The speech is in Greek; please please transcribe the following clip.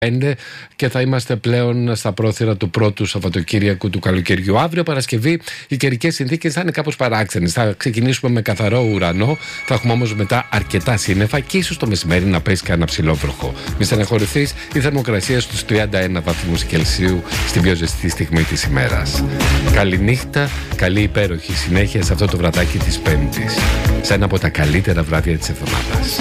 και θα είμαστε πλέον στα πρόθυρα του πρώτου Σαββατοκύριακου του καλοκαιριού. Αύριο Παρασκευή οι καιρικές συνθήκες θα είναι κάπως παράξενες. Θα ξεκινήσουμε με καθαρό ουρανό, θα έχουμε όμως μετά αρκετά σύννεφα και ίσως το μεσημέρι να πέσει κανένα ψηλό βροχό. Μη στεναχωρηθείς, η θερμοκρασία στους 31 βαθμούς Κελσίου στην πιο ζεστή στιγμή της ημέρας. Καληνύχτα, καλή υπέροχη συνέχεια σε αυτό το βραδάκι της Πέμπτης, σε ένα από τα καλύτερα βράδια της εβδομάδας.